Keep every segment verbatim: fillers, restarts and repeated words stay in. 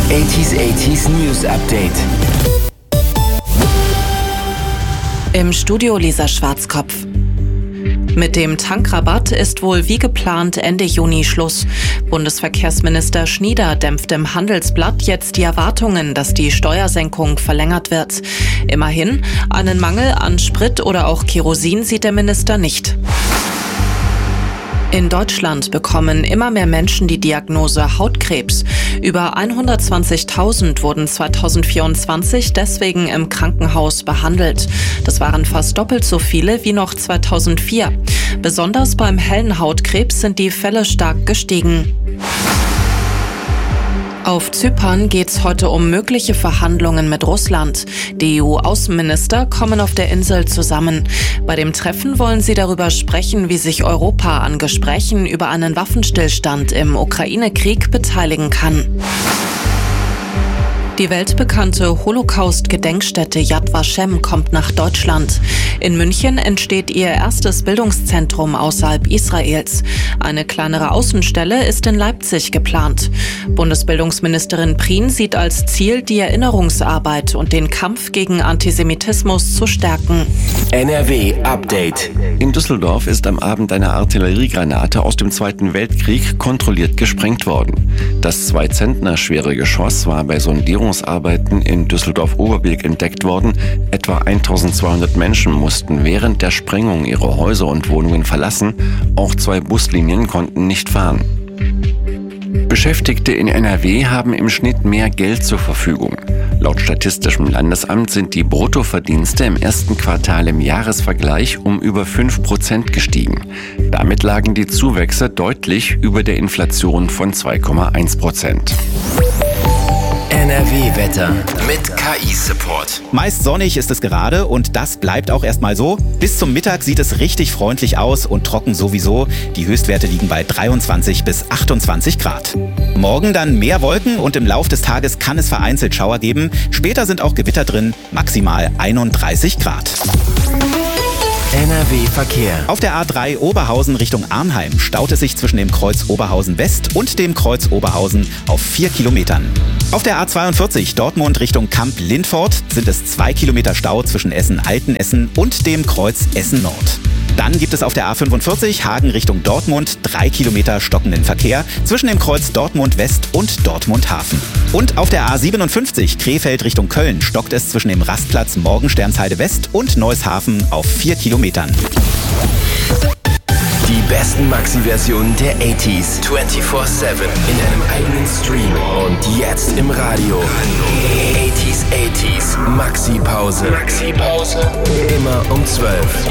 achtziger achtziger News Update. Im Studio Lisa Schwarzkopf. Mit dem Tankrabatt ist wohl wie geplant Ende Juni Schluss. Bundesverkehrsminister Schnieder dämpft im Handelsblatt jetzt die Erwartungen, dass die Steuersenkung verlängert wird. Immerhin, einen Mangel an Sprit oder auch Kerosin sieht der Minister nicht. In Deutschland bekommen immer mehr Menschen die Diagnose Hautkrebs. Über hundertzwanzigtausend wurden zweitausendvierundzwanzig deswegen im Krankenhaus behandelt. Das waren fast doppelt so viele wie noch zweitausendvier. Besonders beim hellen Hautkrebs sind die Fälle stark gestiegen. Auf Zypern geht's heute um mögliche Verhandlungen mit Russland. Die E U-Außenminister kommen auf der Insel zusammen. Bei dem Treffen wollen sie darüber sprechen, wie sich Europa an Gesprächen über einen Waffenstillstand im Ukraine-Krieg beteiligen kann. Die weltbekannte Holocaust-Gedenkstätte Yad Vashem kommt nach Deutschland. In München entsteht ihr erstes Bildungszentrum außerhalb Israels. Eine kleinere Außenstelle ist in Leipzig geplant. Bundesbildungsministerin Prien sieht als Ziel, die Erinnerungsarbeit und den Kampf gegen Antisemitismus zu stärken. N R W Update. In Düsseldorf ist am Abend eine Artilleriegranate aus dem Zweiten Weltkrieg kontrolliert gesprengt worden. Das zwei Zentner schwere Geschoss war bei Sondierungsarbeiten in Düsseldorf-Oberbilk entdeckt worden. Etwa eintausendzweihundert Menschen mussten während der Sprengung ihre Häuser und Wohnungen verlassen. Auch zwei Buslinien konnten nicht fahren. Beschäftigte in N R W haben im Schnitt mehr Geld zur Verfügung. Laut Statistischem Landesamt sind die Bruttoverdienste im ersten Quartal im Jahresvergleich um über fünf Prozent gestiegen. Damit lagen die Zuwächse deutlich über der Inflation von zwei Komma eins Prozent. N R W-Wetter mit K I-Support. Meist sonnig ist es gerade und das bleibt auch erstmal so. Bis zum Mittag sieht es richtig freundlich aus und trocken sowieso. Die Höchstwerte liegen bei dreiundzwanzig bis achtundzwanzig Grad. Morgen dann mehr Wolken und im Lauf des Tages kann es vereinzelt Schauer geben. Später sind auch Gewitter drin, maximal einunddreißig Grad. N R W-Verkehr. Auf der A drei Oberhausen Richtung Arnheim staut es sich zwischen dem Kreuz Oberhausen West und dem Kreuz Oberhausen auf vier Kilometern. Auf der A zweiundvierzig Dortmund Richtung Kamp-Lindfort sind es zwei Kilometer Stau zwischen Essen-Altenessen und dem Kreuz Essen Nord. Dann gibt es auf der A fünfundvierzig Hagen Richtung Dortmund drei Kilometer stockenden Verkehr zwischen dem Kreuz Dortmund West und Dortmund Hafen. Und auf der A siebenundfünfzig Krefeld Richtung Köln stockt es zwischen dem Rastplatz Morgensternsheide West und Neushafen auf vier Kilometern. Die besten Maxi-Versionen der achtziger vierundzwanzig sieben in einem eigenen Stream und jetzt im Radio. achtziger achtziger Maxi-Pause. Maxi-Pause. Immer um zwölf.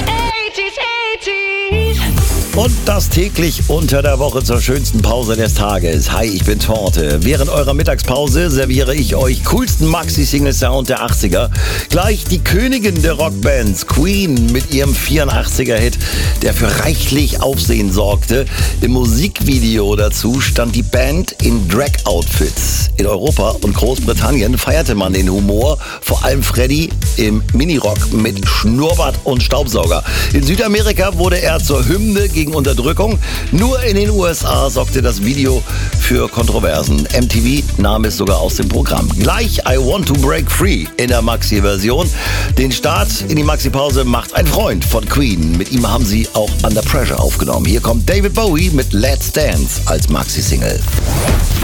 Und das täglich unter der Woche zur schönsten Pause des Tages. Hi, ich bin Torte. Während eurer Mittagspause serviere ich euch coolsten Maxi-Single-Sound der achtziger. Gleich die Königin der Rockbands, Queen, mit ihrem vierundachtziger-Hit, der für reichlich Aufsehen sorgte. Im Musikvideo dazu stand die Band in Drag-Outfits. In Europa und Großbritannien feierte man den Humor, vor allem Freddy im Minirock mit Schnurrbart und Staubsauger. In Südamerika wurde er zur Hymne gegen Unterdrückung. Nur in den U S A sorgte das Video für Kontroversen. M T V nahm es sogar aus dem Programm. Gleich I Want to Break Free in der Maxi-Version. Den Start in die Maxi-Pause macht ein Freund von Queen. Mit ihm haben sie auch Under Pressure aufgenommen. Hier kommt David Bowie mit Let's Dance als Maxi-Single.